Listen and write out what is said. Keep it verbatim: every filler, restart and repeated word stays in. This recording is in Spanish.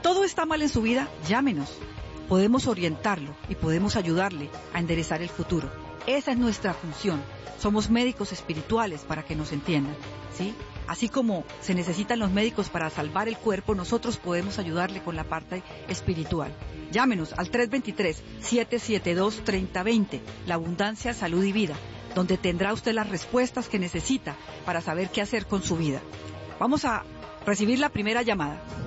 todo está mal en su vida, llámenos. Podemos orientarlo y podemos ayudarle a enderezar el futuro. Esa es nuestra función. Somos médicos espirituales, para que nos entiendan, ¿sí? Así como se necesitan los médicos para salvar el cuerpo, nosotros podemos ayudarle con la parte espiritual. Llámenos al tres dos tres, siete siete dos, tres cero dos cero, La Abundancia, Salud y Vida, donde tendrá usted las respuestas que necesita para saber qué hacer con su vida. Vamos a recibir la primera llamada.